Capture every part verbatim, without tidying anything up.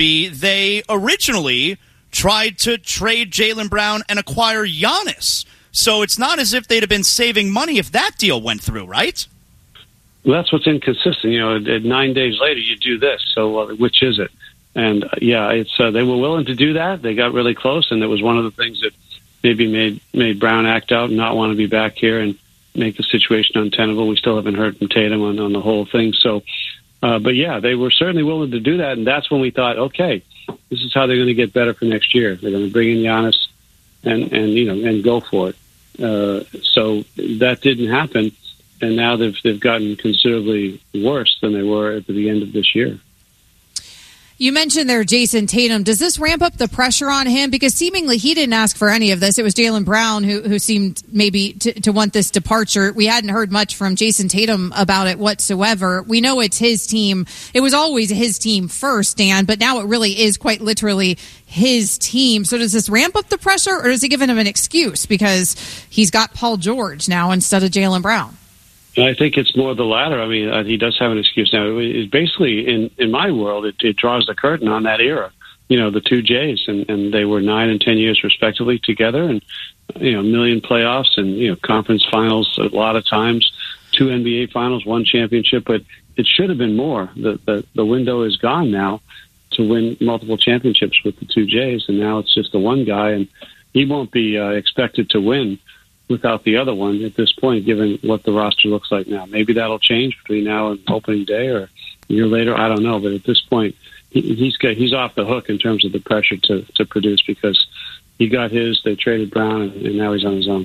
be they originally tried to trade Jaylen Brown and acquire Giannis. So it's not as if they'd have been saving money if that deal went through, right? Well, that's what's inconsistent. You know, nine days later, you do this. So uh, which is it? And, uh, yeah, it's uh, they were willing to do that. They got really close, and it was one of the things that maybe made made Brown act out and not want to be back here and make the situation untenable. We still haven't heard from Tatum on, on the whole thing. So, uh, but, yeah, they were certainly willing to do that, and that's when we thought, okay, this is how they're going to get better for next year. They're going to bring in Giannis and, and you know, and go for it. Uh, so that didn't happen, and now they've they've gotten considerably worse than they were at the end of this year. You mentioned there Jason Tatum. Does this ramp up the pressure on him? Because seemingly he didn't ask for any of this. It was Jaylen Brown who, who seemed maybe to, to want this departure. We hadn't heard much from Jason Tatum about it whatsoever. We know it's his team. It was always his team first, Dan, but now it really is quite literally his team. So does this ramp up the pressure, or does it give him an excuse because he's got Paul George now instead of Jaylen Brown? I think it's more the latter. I mean, uh, he does have an excuse now. It's basically, in, in my world, it, it draws the curtain on that era. You know, the two Jays, and, and they were nine and ten years respectively together, and, you know, a million playoffs and, you know, conference finals a lot of times, two N B A finals, one championship, but it should have been more. The, the, the window is gone now to win multiple championships with the two Jays, and now it's just the one guy, and he won't be uh, expected to win without the other one at this point, given what the roster looks like now. Maybe that'll change between now and opening day or a year later. I don't know. But at this point, he, he's got, he's off the hook in terms of the pressure to, to produce because he got his, they traded Brown, and, and now he's on his own.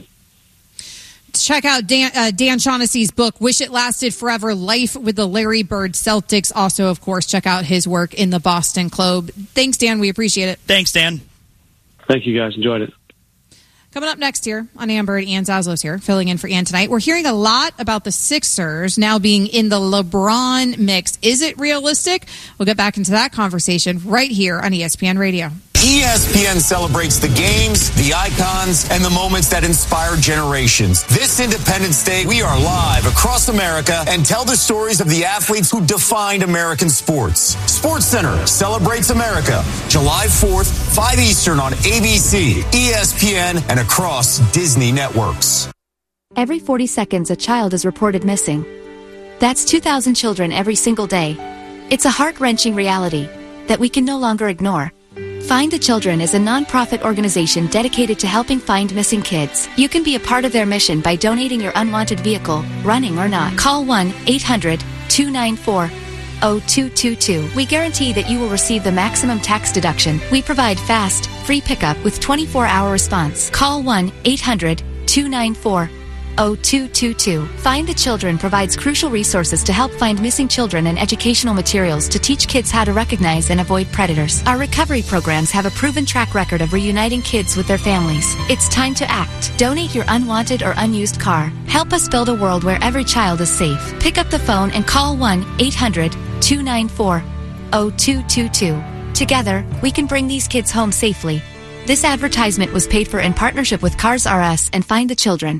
Check out Dan, uh, Dan Shaughnessy's book, Wish It Lasted Forever, Life with the Larry Bird Celtics. Also, of course, check out his work in the Boston Globe. Thanks, Dan. We appreciate it. Thanks, Dan. Thank you, guys. Enjoyed it. Coming up next here on Amber, Ann Zaslos here, filling in for Ann tonight. We're hearing a lot about the Sixers now being in the LeBron mix. Is it realistic? We'll get back into that conversation right here on E S P N Radio. E S P N celebrates the games, the icons, and the moments that inspire generations. This Independence Day, we are live across America and tell the stories of the athletes who defined American sports. SportsCenter celebrates America, July fourth, five Eastern on A B C, E S P N, and across Disney networks. Every forty seconds, a child is reported missing. That's two thousand children every single day. It's a heart-wrenching reality that we can no longer ignore. Find the Children is a non-profit organization dedicated to helping find missing kids. You can be a part of their mission by donating your unwanted vehicle, running or not. Call one eight hundred two nine four oh two two two. We guarantee that you will receive the maximum tax deduction. We provide fast, free pickup with twenty-four hour response. Call one eight hundred two nine four oh two two two. Find the Children provides crucial resources to help find missing children and educational materials to teach kids how to recognize and avoid predators. Our recovery programs have a proven track record of reuniting kids with their families. It's time to act. Donate your unwanted or unused car. Help us build a world where every child is safe. Pick up the phone and call one eight hundred two nine four oh two two two. Together, we can bring these kids home safely. This advertisement was paid for in partnership with Cars R Us and Find the Children.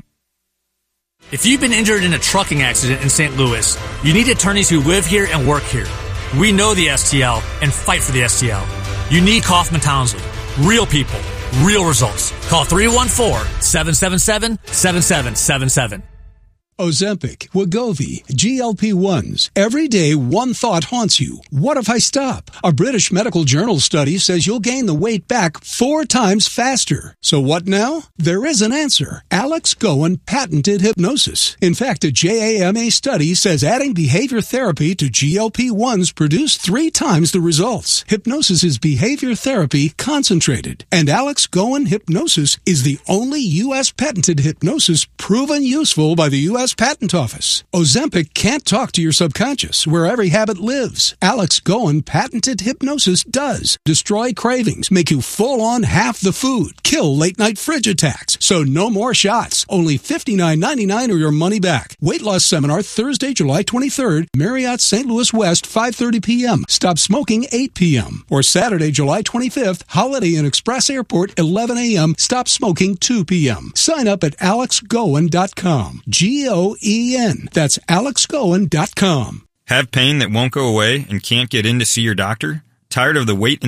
If you've been injured in a trucking accident in Saint Louis, you need attorneys who live here and work here. We know the S T L and fight for the S T L. You need Kaufman Townsley. Real people, real results. Call three one four, seven seven seven, seven seven seven seven. Ozempic, Wegovy, G L P ones. Every day, one thought haunts you. What if I stop? A British Medical Journal study says you'll gain the weight back four times faster. So what now? There is an answer. Alex Goen patented hypnosis. In fact, a J A M A study says adding behavior therapy to G L P ones produced three times the results. Hypnosis is behavior therapy concentrated. And Alex Goen Hypnosis is the only U S patented hypnosis proven useful by the U S Patent Office. Ozempic can't talk to your subconscious, where every habit lives. Alex Goen patented hypnosis does. Destroy cravings, make you full on half the food, kill late night fridge attacks. So no more shots. Only fifty-nine ninety-nine or your money back. Weight loss seminar Thursday, July twenty-third, Marriott Saint Louis West, five thirty p.m. Stop smoking eight p.m. Or Saturday, July twenty-fifth, Holiday Inn Express Airport, eleven a.m. Stop smoking two p.m. Sign up at alex goen dot com. G O E N. That's alex goen dot com. Have pain that won't go away and can't get in to see your doctor? Tired of the wait